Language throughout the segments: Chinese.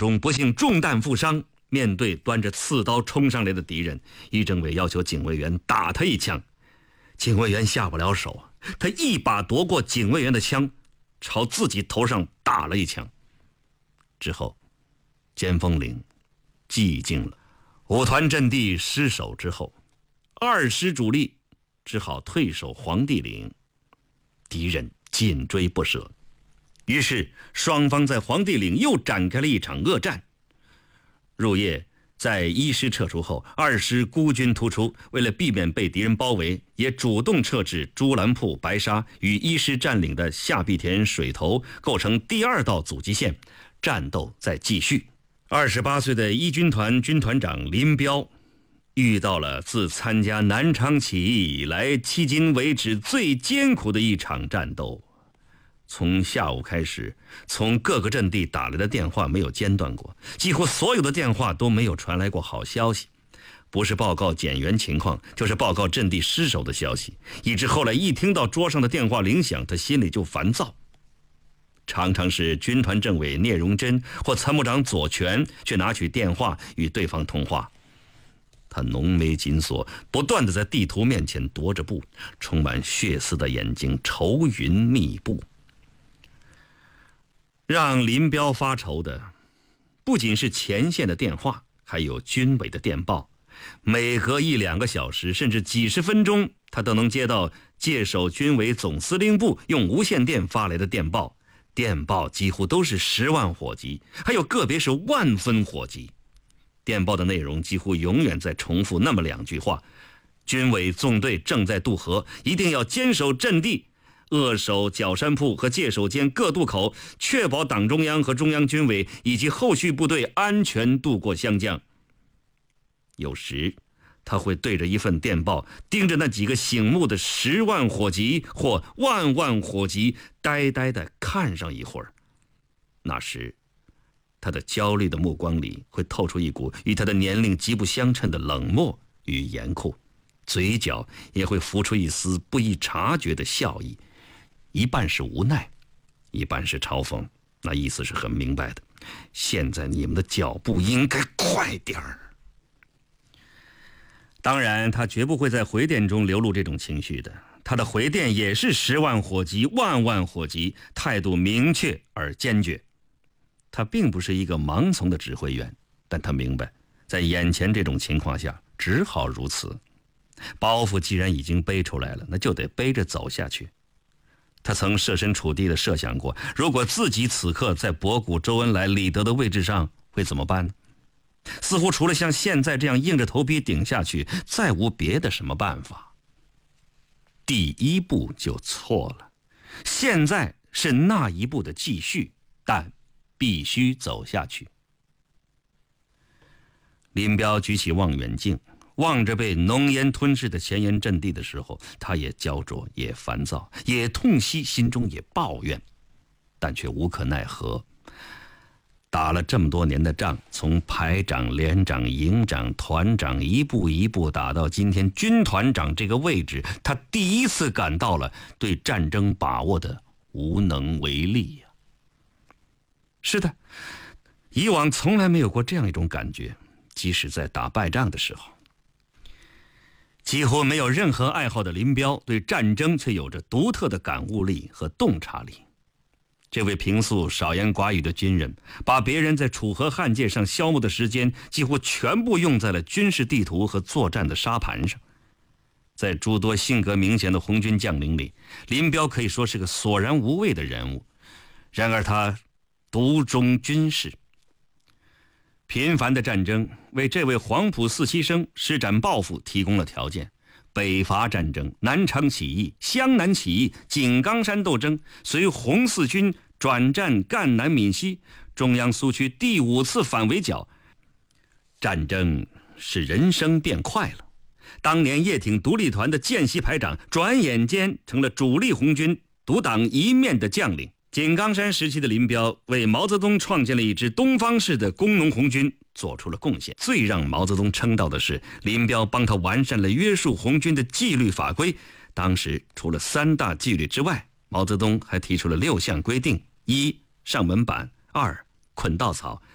中不幸中弹负伤，面对端着刺刀冲上来的敌人，于政委要求警卫员打他一枪。警卫员下不了手，他一把夺过警卫员的枪，朝自己头上打了一枪。之后尖峰岭寂静了，五团阵地失守之后，2师主力只好退守黄帝岭，敌人紧追不舍。于是双方在黄帝岭又展开了一场恶战。入夜，在1师撤出后，2师孤军突出，为了避免被敌人包围，也主动撤至朱兰铺、白沙，与1师占领的下碧田、水头构成第2道阻击线，战斗在继续。28岁的一军团军团长林彪遇到了自参加南昌起义以来迄今为止最艰苦的一场战斗。从下午开始，从各个阵地打来的电话没有间断过，几乎所有的电话都没有传来过好消息，不是报告减员情况，就是报告阵地失守的消息，以致后来一听到桌上的电话铃响，他心里就烦躁。常常是军团政委聂荣臻或参谋长左权去拿取电话与对方通话。他浓眉紧锁，不断地在地图面前踱着步，充满血丝的眼睛愁云密布。让林彪发愁的不仅是前线的电话，还有军委的电报。每隔1-2个小时甚至几十分钟，他都能接到界首军委总司令部用无线电发来的电报，电报几乎都是10万火急，还有个别是10000分火急。电报的内容几乎永远在重复那么2句话：军委纵队正在渡河，一定要坚守阵地，扼守角山铺和界首间各渡口，确保党中央和中央军委以及后续部队安全渡过湘江。有时他会对着一份电报，盯着那几个醒目的10万火急或10000万火急，呆呆地看上一会儿。那时他的焦虑的目光里会透出一股与他的年龄极不相称的冷漠与严酷，嘴角也会浮出一丝不易察觉的笑意，一半是无奈，一半是嘲讽，那意思是很明白的，现在你们的脚步应该快点儿。当然他绝不会在回电中流露这种情绪的，他的回电也是10万火急10000万火急，态度明确而坚决。他并不是一个盲从的指挥员，但他明白在眼前这种情况下只好如此，包袱既然已经背出来了，那就得背着走下去。他曾设身处地地设想过，如果自己此刻在博古、周恩来、李德的位置上会怎么办呢？似乎除了像现在这样硬着头皮顶下去，再无别的什么办法。第1步就错了，现在是那一步的继续，但必须走下去。林彪举起望远镜，望着被浓烟吞噬的前沿阵地的时候，他也焦灼，也烦躁，也痛惜，心中也抱怨，但却无可奈何。打了这么多年的仗，从排长、连长、营长、团长一步一步打到今天军团长这个位置，他第一次感到了对战争把握的无能为力呀。是的，以往从来没有过这样一种感觉，即使在打败仗的时候。几乎没有任何爱好的林彪，对战争却有着独特的感悟力和洞察力。这位平素少言寡语的军人，把别人在楚河汉界上消磨的时间几乎全部用在了军事地图和作战的沙盘上。在诸多性格明显的红军将领里，林彪可以说是个索然无味的人物，然而他独钟军事。频繁的战争为这位黄埔4期生施展抱负提供了条件。北伐战争、南昌起义、湘南起义、井冈山斗争，随红四军转战赣南闽西，中央苏区第5次反围剿。战争使人生变快了。当年叶挺独立团的建西排长，转眼间成了主力红军独当一面的将领。井冈山时期的林彪为毛泽东创建了一支东方式的工农红军做出了贡献。最让毛泽东称道的是，林彪帮他完善了约束红军的纪律法规。当时除了3大纪律之外，毛泽东还提出了6项规定：1、上门板；2、捆稻草；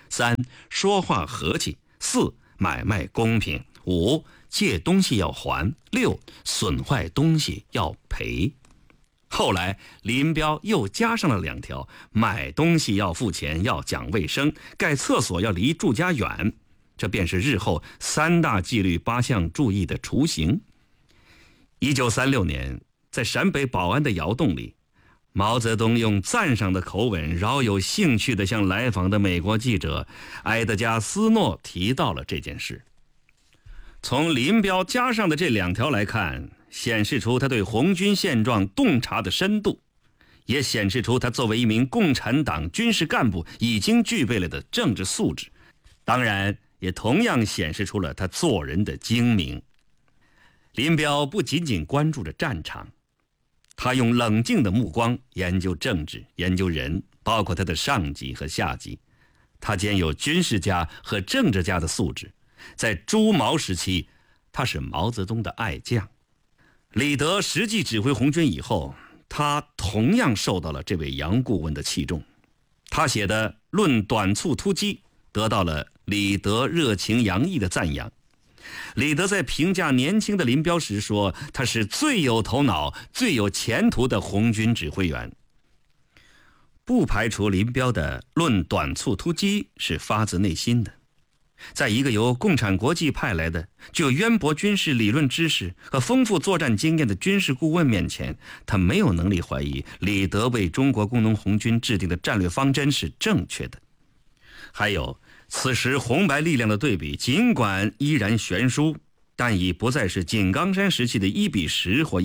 3. 说话和气；4. 买卖公平；5. 借东西要还；6. 损坏东西要赔。后来林彪又加上了2条：买东西要付钱，要讲卫生，盖厕所要离住家远。这便是日后3大纪律8项注意的雏形。1936年，在陕北宝安的窑洞里，毛泽东用赞赏的口吻，饶有兴趣地向来访的美国记者埃德加·斯诺提到了这件事。从林彪加上的这2条来看，显示出他对红军现状洞察的深度，也显示出他作为一名共产党军事干部已经具备了的政治素质，当然也同样显示出了他做人的精明。林彪不仅仅关注着战场，他用冷静的目光研究政治，研究人，包括他的上级和下级。他兼有军事家和政治家的素质。在朱毛时期，他是毛泽东的爱将。李德实际指挥红军以后，他同样受到了这位杨顾问的器重。他写的《论短促突击》得到了李德热情洋溢的赞扬。李德在评价年轻的林彪时说，他是最有头脑、最有前途的红军指挥员。不排除林彪的《论短促突击》是发自内心的。在一个由共产国际派来的、具有渊博军事理论知识和丰富作战经验的军事顾问面前，他没有能力怀疑李德为中国工农红军制定的战略方针是正确的。还有，此时红白力量的对比尽管依然悬殊，但已不再是井冈山时期的1:10或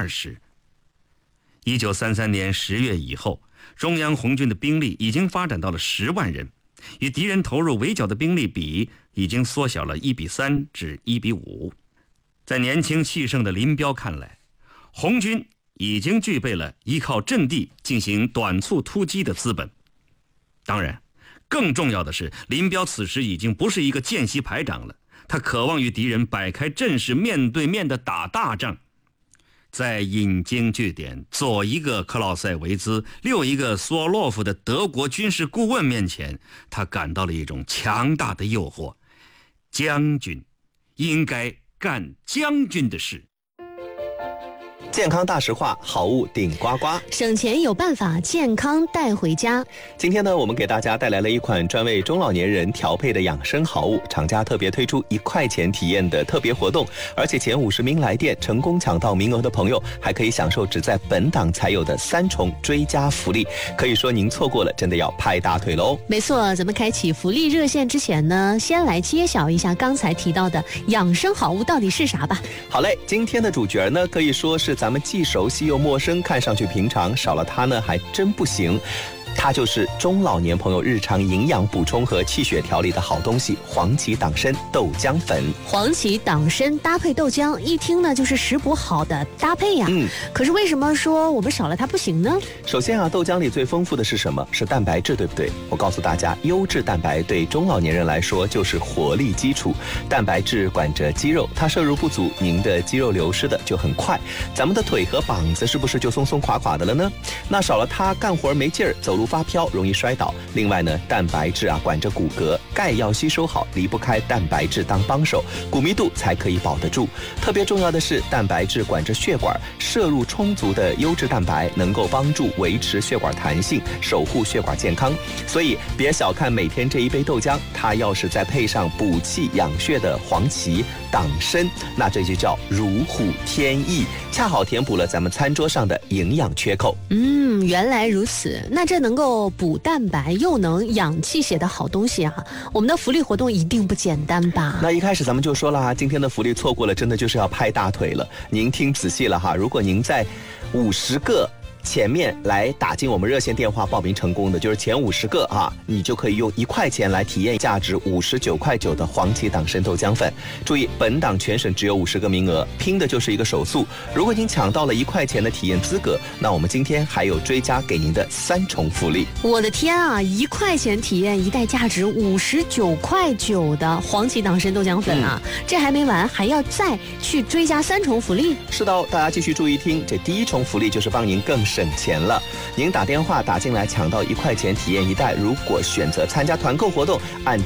1:20。1933年10月以后，中央红军的兵力已经发展到了10万人，与敌人投入围剿的兵力比已经缩小了1:3至1:5。在年轻气盛的林彪看来，红军已经具备了依靠阵地进行短促突击的资本。当然，更重要的是，林彪此时已经不是一个见习排长了，他渴望与敌人摆开阵势，面对面的打大仗。在引经据典、左一个克劳塞维兹、右一个苏沃洛夫的德国军事顾问面前，他感到了一种强大的诱惑。将军应该干将军的事。 健康大实话，好物顶呱呱， 省钱有办法，健康带回家。 今天呢，我们给大家带来了一款专为中老年人调配的养生好物，厂家特别推出1块钱体验的特别活动，而且前50名来电成功抢到名额的朋友，还可以享受只在本档才有的3重追加福利。可以说您错过了，真的要拍大腿喽！ 没错，咱们开启福利热线之前呢，先来揭晓一下刚才提到的养生好物到底是啥吧。 好嘞，今天的主角呢，可以说是咱们既熟悉又陌生，看上去平常，少了它呢还真不行。它就是中老年朋友日常营养补充和气血调理的好东西——黄芪党参豆浆粉。 黄芪党参搭配豆浆，一听呢就是食补好的搭配呀。可是为什么说我们少了它不行呢？ 首先啊，豆浆里最丰富的是什么？是蛋白质，对不对？我告诉大家，优质蛋白对中老年人来说就是活力基础。蛋白质管着肌肉，它摄入不足，您的肌肉流失的就很快。咱们的腿和膀子是不是就松松垮垮的了呢？那少了它，干活没劲儿，走路发飘，容易摔倒。另外呢，蛋白质啊管着骨骼，钙要吸收好，离不开蛋白质当帮手，骨密度才可以保得住。特别重要的是，蛋白质管着血管，摄入充足的优质蛋白能够帮助维持血管弹性，守护血管健康。所以别小看每天这一杯豆浆，它要是再配上补气养血的黄芪、党参，那这就叫如虎添翼，恰好填补了咱们餐桌上的营养缺口。 原来如此，那这能够补蛋白又能养气血的好东西啊，我们的福利活动一定不简单吧？ 那一开始咱们就说了啊，今天的福利错过了，真的就是要拍大腿了。您听仔细了哈，如果您在50个前面来打进我们热线电话报名成功的，就是前50个啊，你就可以用1块钱来体验价值59.9块的黄芪党参豆浆粉。注意，本档全省只有50个名额，拼的就是一个手速。如果您抢到了1块钱的体验资格，那我们今天还有追加给您的3重福利。 我的天啊，1块钱体验一袋价值59.9块的黄芪党参豆浆粉啊！这还没完，还要再去追加3重福利。 是的，大家继续注意听，这第1重福利就是帮您更省钱了。您打电话打进来抢到1块钱体验一袋，如果选择参加团购活动，按